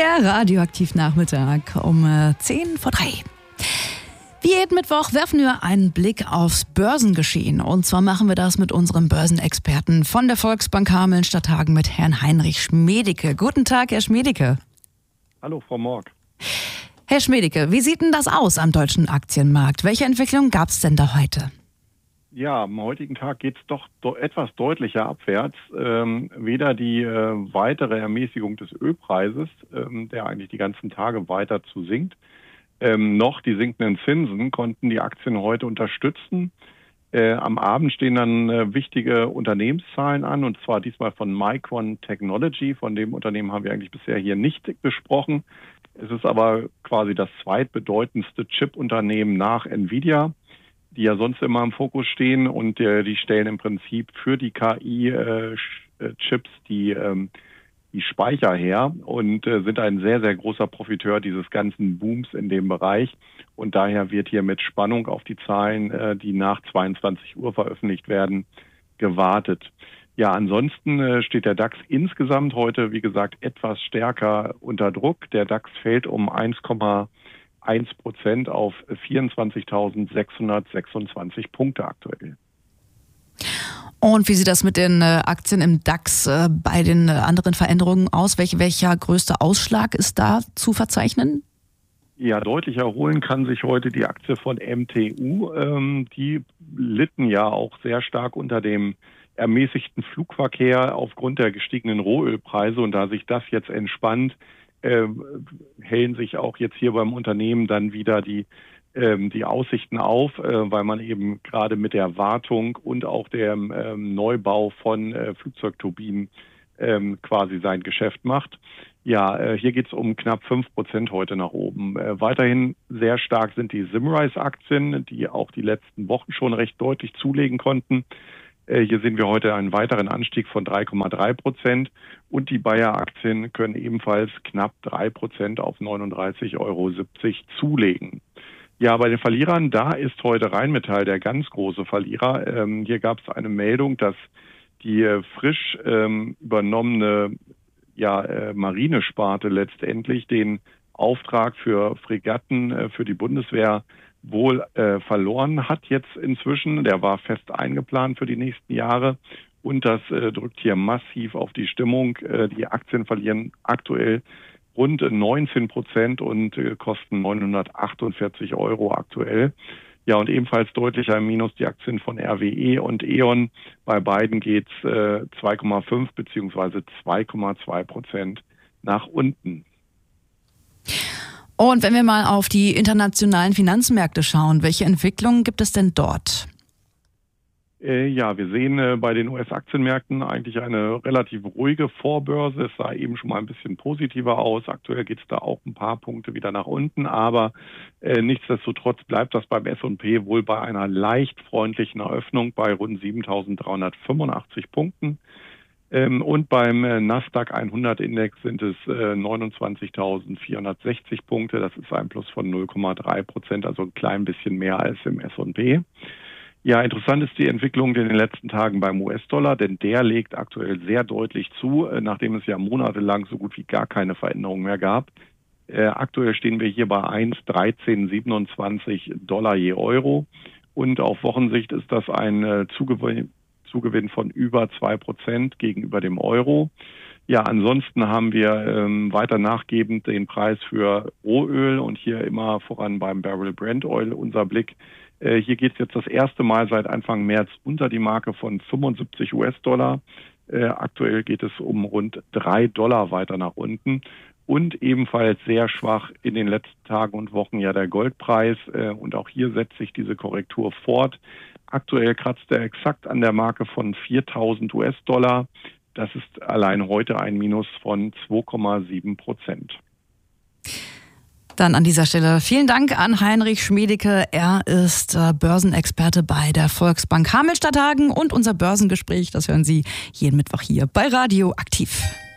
Der Radioaktiv-Nachmittag um 2:10. Wie jeden Mittwoch werfen wir einen Blick aufs Börsengeschehen. Und zwar machen wir das mit unserem Börsenexperten von der Volksbank Hameln-Stadthagen, mit Herrn Heinrich Schmiedicke. Guten Tag, Herr Schmiedicke. Hallo, Frau Morg. Herr Schmiedicke, wie sieht denn das aus am deutschen Aktienmarkt? Welche Entwicklung gab es denn da heute? Ja, am heutigen Tag geht es doch etwas deutlicher abwärts. Weder die weitere Ermäßigung des Ölpreises, der eigentlich die ganzen Tage weiter zu sinkt, noch die sinkenden Zinsen konnten die Aktien heute unterstützen. Am Abend stehen dann wichtige Unternehmenszahlen an, und zwar diesmal von Micron Technology. Von dem Unternehmen haben wir eigentlich bisher hier nicht besprochen. Es ist aber quasi das zweitbedeutendste Chip-Unternehmen nach Nvidia, die ja sonst immer im Fokus stehen, und die stellen im Prinzip für die KI-Chips die Speicher her und sind ein sehr, sehr großer Profiteur dieses ganzen Booms in dem Bereich. Und daher wird hier mit Spannung auf die Zahlen, die nach 22 Uhr veröffentlicht werden, gewartet. Ja, ansonsten steht der DAX insgesamt heute, wie gesagt, etwas stärker unter Druck. Der DAX fällt um 1,1% auf 24.626 Punkte aktuell. Und wie sieht das mit den Aktien im DAX bei den anderen Veränderungen aus? Welcher größte Ausschlag ist da zu verzeichnen? Ja, deutlich erholen kann sich heute die Aktie von MTU. Die litten ja auch sehr stark unter dem ermäßigten Flugverkehr aufgrund der gestiegenen Rohölpreise. Und da sich das jetzt entspannt, hellen sich auch jetzt hier beim Unternehmen dann wieder die Aussichten auf, weil man eben gerade mit der Wartung und auch dem Neubau von Flugzeugturbinen quasi sein Geschäft macht. Ja, hier geht es um knapp 5% heute nach oben. Weiterhin sehr stark sind die Symrise-Aktien, die auch die letzten Wochen schon recht deutlich zulegen konnten. Hier sehen wir heute einen weiteren Anstieg von 3,3%, und die Bayer-Aktien können ebenfalls knapp 3% auf 39,70 € zulegen. Ja, bei den Verlierern, da ist heute Rheinmetall der ganz große Verlierer. Hier gab es eine Meldung, dass die frisch übernommene Marinesparte letztendlich den Auftrag für Fregatten für die Bundeswehr wohl verloren hat jetzt inzwischen. Der war fest eingeplant für die nächsten Jahre, und das drückt hier massiv auf die Stimmung. Die Aktien verlieren aktuell rund 19% und kosten 948 € aktuell. Ja, und ebenfalls deutlicher im Minus die Aktien von RWE und E.ON. Bei beiden geht es 2,5 bzw. 2,2% nach unten. Und wenn wir mal auf die internationalen Finanzmärkte schauen, welche Entwicklungen gibt es denn dort? Ja, wir sehen bei den US-Aktienmärkten eigentlich eine relativ ruhige Vorbörse. Es sah eben schon mal ein bisschen positiver aus. Aktuell geht es da auch ein paar Punkte wieder nach unten, aber nichtsdestotrotz bleibt das beim S&P wohl bei einer leicht freundlichen Eröffnung bei rund 7.385 Punkten. Und beim Nasdaq 100 Index sind es 29.460 Punkte. Das ist ein Plus von 0,3%, also ein klein bisschen mehr als im S&P. Ja, interessant ist die Entwicklung in den letzten Tagen beim US-Dollar, denn der legt aktuell sehr deutlich zu, nachdem es ja monatelang so gut wie gar keine Veränderung mehr gab. Aktuell stehen wir hier bei 1,1327 $ je Euro, und auf Wochensicht ist das ein Zugewinn von über 2% gegenüber dem Euro. Ja, ansonsten haben wir weiter nachgebend den Preis für Rohöl, und hier immer voran beim Barrel Brent Oil unser Blick. Hier geht es jetzt das erste Mal seit Anfang März unter die Marke von 75 US-Dollar. Aktuell geht es um rund $3 weiter nach unten. Und ebenfalls sehr schwach in den letzten Tagen und Wochen ja der Goldpreis. Und auch hier setzt sich diese Korrektur fort. Aktuell kratzt er exakt an der Marke von 4.000 US-Dollar. Das ist allein heute ein Minus von 2,7%. Dann an dieser Stelle vielen Dank an Heinrich Schmiedicke. Er ist Börsenexperte bei der Volksbank Hameln-Stadthagen, und unser Börsengespräch, das hören Sie jeden Mittwoch hier bei Radio Aktiv.